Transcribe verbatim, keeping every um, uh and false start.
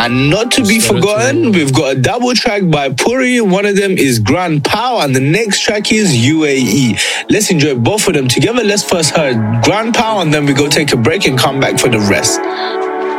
And not to be forgotten, we've got a double track by Puri. One of them is Grand Power, and the next track is U A E. Let's enjoy both of them together. Let's first hear Grand Power, and then we go take a break and come back for the rest.